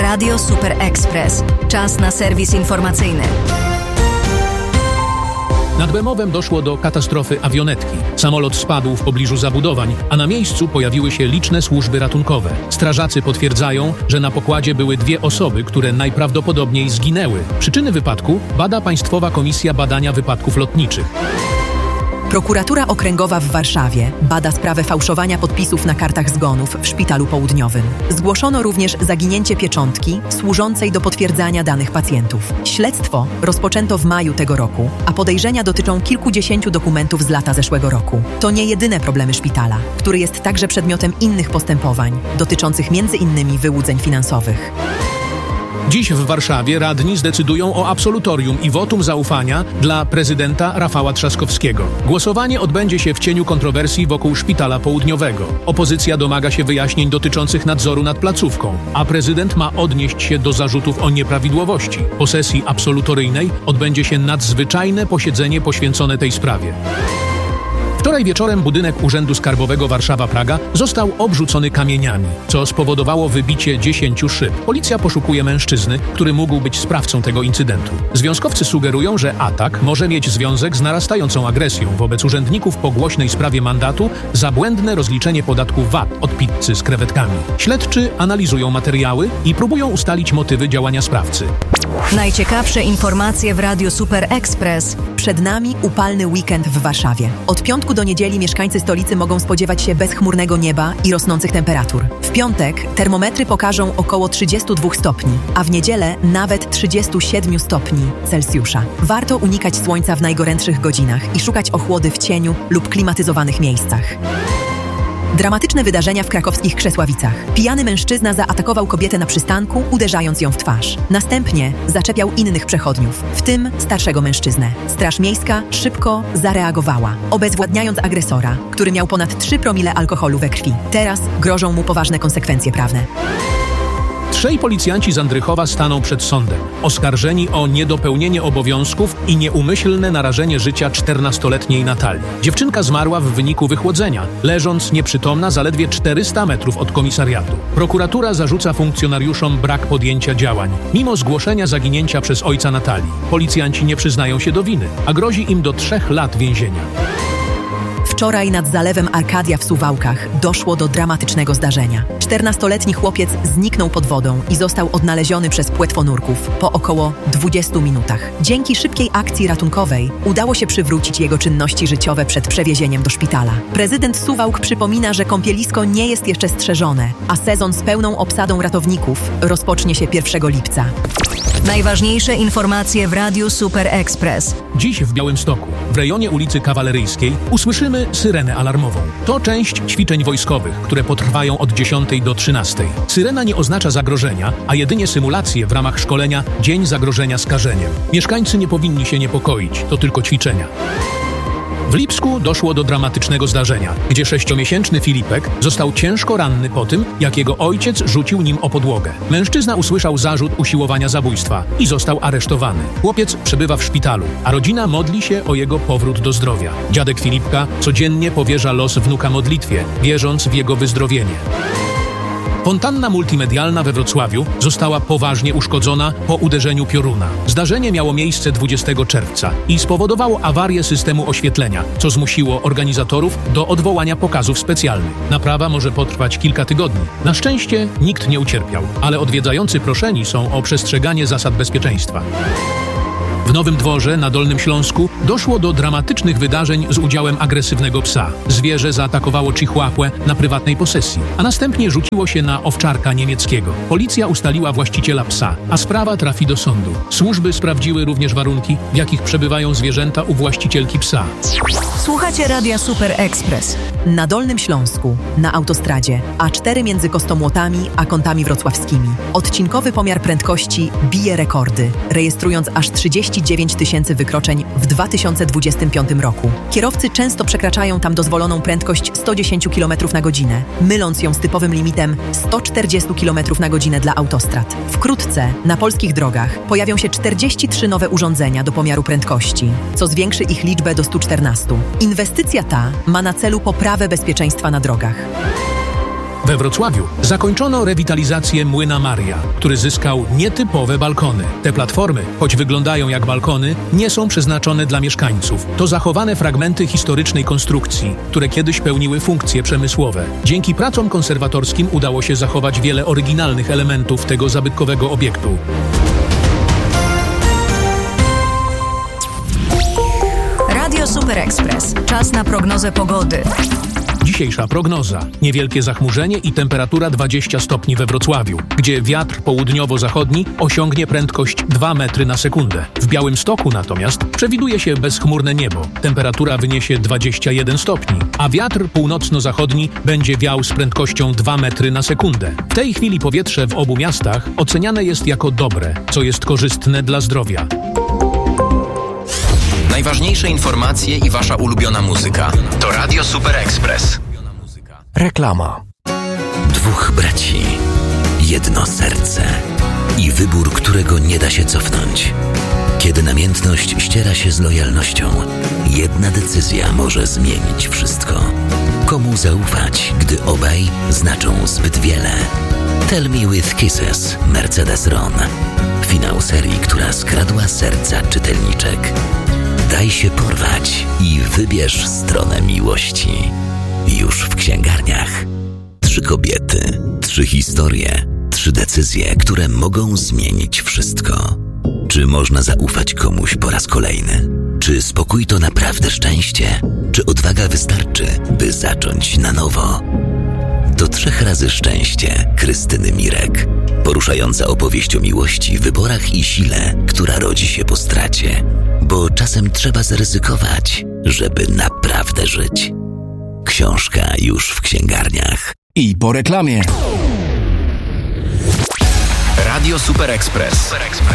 Radio Super Express. Czas na serwis informacyjny. Nad Bemowem doszło do katastrofy awionetki. Samolot spadł w pobliżu zabudowań, a na miejscu pojawiły się liczne służby ratunkowe. Strażacy potwierdzają, że na pokładzie były 2 osoby, które najprawdopodobniej zginęły. Przyczyny wypadku bada Państwowa Komisja Badania Wypadków Lotniczych. Prokuratura Okręgowa w Warszawie bada sprawę fałszowania podpisów na kartach zgonów w Szpitalu Południowym. Zgłoszono również zaginięcie pieczątki służącej do potwierdzania danych pacjentów. Śledztwo rozpoczęto w maju tego roku, a podejrzenia dotyczą kilkudziesięciu dokumentów z lata zeszłego roku. To nie jedyne problemy szpitala, który jest także przedmiotem innych postępowań, dotyczących m.in. wyłudzeń finansowych. Dziś w Warszawie radni zdecydują o absolutorium i wotum zaufania dla prezydenta Rafała Trzaskowskiego. Głosowanie odbędzie się w cieniu kontrowersji wokół Szpitala Południowego. Opozycja domaga się wyjaśnień dotyczących nadzoru nad placówką, a prezydent ma odnieść się do zarzutów o nieprawidłowości. Po sesji absolutoryjnej odbędzie się nadzwyczajne posiedzenie poświęcone tej sprawie. Wczoraj wieczorem budynek Urzędu Skarbowego Warszawa-Praga został obrzucony kamieniami, co spowodowało wybicie 10 szyb. Policja poszukuje mężczyzny, który mógł być sprawcą tego incydentu. Związkowcy sugerują, że atak może mieć związek z narastającą agresją wobec urzędników po głośnej sprawie mandatu za błędne rozliczenie podatku VAT od pizzy z krewetkami. Śledczy analizują materiały i próbują ustalić motywy działania sprawcy. Najciekawsze informacje w Radiu Super Express. Przed nami upalny weekend w Warszawie. Od piątku do niedzieli mieszkańcy stolicy mogą spodziewać się bezchmurnego nieba i rosnących temperatur. W piątek termometry pokażą około 32 stopni, a w niedzielę nawet 37 stopni Celsjusza. Warto unikać słońca w najgorętszych godzinach i szukać ochłody w cieniu lub klimatyzowanych miejscach. Dramatyczne wydarzenia w krakowskich Krzesławicach. Pijany mężczyzna zaatakował kobietę na przystanku, uderzając ją w twarz. Następnie zaczepiał innych przechodniów, w tym starszego mężczyznę. Straż miejska szybko zareagowała, obezwładniając agresora, który miał ponad 3 promile alkoholu we krwi. Teraz grożą mu poważne konsekwencje prawne. 3 policjanci z Andrychowa staną przed sądem, oskarżeni o niedopełnienie obowiązków i nieumyślne narażenie życia 14-letniej Natalii. Dziewczynka zmarła w wyniku wychłodzenia, leżąc nieprzytomna zaledwie 400 metrów od komisariatu. Prokuratura zarzuca funkcjonariuszom brak podjęcia działań, mimo zgłoszenia zaginięcia przez ojca Natalii. Policjanci nie przyznają się do winy, a grozi im do 3 lat więzienia. Wczoraj nad zalewem Arkadia w Suwałkach doszło do dramatycznego zdarzenia. 14-letni chłopiec zniknął pod wodą i został odnaleziony przez płetwonurków po około 20 minutach. Dzięki szybkiej akcji ratunkowej udało się przywrócić jego czynności życiowe przed przewiezieniem do szpitala. Prezydent Suwałk przypomina, że kąpielisko nie jest jeszcze strzeżone, a sezon z pełną obsadą ratowników rozpocznie się 1 lipca. Najważniejsze informacje w Radiu Super Express. Dziś w Białymstoku, w rejonie ulicy Kawaleryjskiej, usłyszymy syrenę alarmową. To część ćwiczeń wojskowych, które potrwają od 10 do 13. Syrena nie oznacza zagrożenia, a jedynie symulację w ramach szkolenia Dzień Zagrożenia Skażeniem. Mieszkańcy nie powinni się niepokoić, to tylko ćwiczenia. W Lipsku doszło do dramatycznego zdarzenia, gdzie 6-miesięczny Filipek został ciężko ranny po tym, jak jego ojciec rzucił nim o podłogę. Mężczyzna usłyszał zarzut usiłowania zabójstwa i został aresztowany. Chłopiec przebywa w szpitalu, a rodzina modli się o jego powrót do zdrowia. Dziadek Filipka codziennie powierza los wnuka modlitwie, wierząc w jego wyzdrowienie. Fontanna multimedialna we Wrocławiu została poważnie uszkodzona po uderzeniu pioruna. Zdarzenie miało miejsce 20 czerwca i spowodowało awarię systemu oświetlenia, co zmusiło organizatorów do odwołania pokazów specjalnych. Naprawa może potrwać kilka tygodni. Na szczęście nikt nie ucierpiał, ale odwiedzający proszeni są o przestrzeganie zasad bezpieczeństwa. W Nowym Dworze na Dolnym Śląsku doszło do dramatycznych wydarzeń z udziałem agresywnego psa. Zwierzę zaatakowało chihuahuę na prywatnej posesji, a następnie rzuciło się na owczarka niemieckiego. Policja ustaliła właściciela psa, a sprawa trafi do sądu. Służby sprawdziły również warunki, w jakich przebywają zwierzęta u właścicielki psa. Słuchacie Radia Super Express. Na Dolnym Śląsku, na autostradzie A4 między Kostomłotami a Kątami Wrocławskimi. Odcinkowy pomiar prędkości bije rekordy, rejestrując aż 39 000 wykroczeń w 2025 roku. Kierowcy często przekraczają tam dozwoloną prędkość 110 km na godzinę, myląc ją z typowym limitem 140 km na godzinę dla autostrad. Wkrótce na polskich drogach pojawią się 43 nowe urządzenia do pomiaru prędkości, co zwiększy ich liczbę do 114. Inwestycja ta ma na celu poprawę bezpieczeństwa na drogach. We Wrocławiu zakończono rewitalizację Młyna Maria, który zyskał nietypowe balkony. Te platformy, choć wyglądają jak balkony, nie są przeznaczone dla mieszkańców. To zachowane fragmenty historycznej konstrukcji, które kiedyś pełniły funkcje przemysłowe. Dzięki pracom konserwatorskim udało się zachować wiele oryginalnych elementów tego zabytkowego obiektu. Radio Super Express. Czas na prognozę pogody. Dzisiejsza prognoza. Niewielkie zachmurzenie i temperatura 20 stopni we Wrocławiu, gdzie wiatr południowo-zachodni osiągnie prędkość 2 metry na sekundę. W Białymstoku natomiast przewiduje się bezchmurne niebo. Temperatura wyniesie 21 stopni, a wiatr północno-zachodni będzie wiał z prędkością 2 metry na sekundę. W tej chwili powietrze w obu miastach oceniane jest jako dobre, co jest korzystne dla zdrowia. Najważniejsze informacje i wasza ulubiona muzyka to Radio Super Express. Reklama. Dwóch braci, jedno serce i wybór, którego nie da się cofnąć. Kiedy namiętność ściera się z lojalnością, jedna decyzja może zmienić wszystko. Komu zaufać, gdy obaj znaczą zbyt wiele? Tell Me With Kisses, Mercedes Ron. Finał serii, która skradła serca czytelniczek. Daj się porwać i wybierz stronę miłości. Już w księgarniach. 3 kobiety, 3 historie, 3 decyzje, które mogą zmienić wszystko. Czy można zaufać komuś po raz kolejny? Czy spokój to naprawdę szczęście? Czy odwaga wystarczy, by zacząć na nowo? To 3 razy szczęście Krystyny Mirek. Poruszająca opowieść o miłości, wyborach i sile, która rodzi się po stracie. Bo czasem trzeba zaryzykować, żeby naprawdę żyć. Książka już w księgarniach. I po reklamie. Radio Super Express.